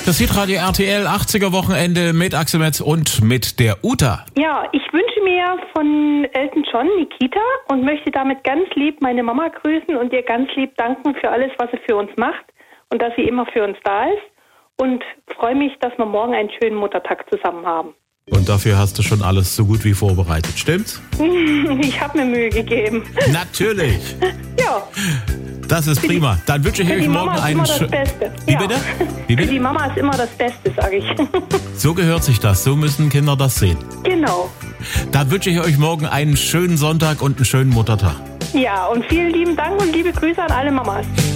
Das Hitradio RTL 80er Wochenende mit Axel Metz und mit der Uta. Ja, ich wünsche mir von Elton John Nikita und möchte damit ganz lieb meine Mama grüßen und ihr ganz lieb danken für alles, was sie für uns macht und dass sie immer für uns da ist. Und freue mich, dass wir morgen einen schönen Muttertag zusammen haben. Und dafür hast du schon alles so gut wie vorbereitet, stimmt's? Ich habe mir Mühe gegeben. Natürlich. Ja. Das ist prima. Dann wünsche ich euch morgen einen schönen... Beste. Wie bitte? Wie bitte? Für die Mama ist immer das Beste, sage ich. So gehört sich das. So müssen Kinder das sehen. Genau. Dann wünsche ich euch morgen einen schönen Sonntag und einen schönen Muttertag. Ja, und vielen lieben Dank und liebe Grüße an alle Mamas.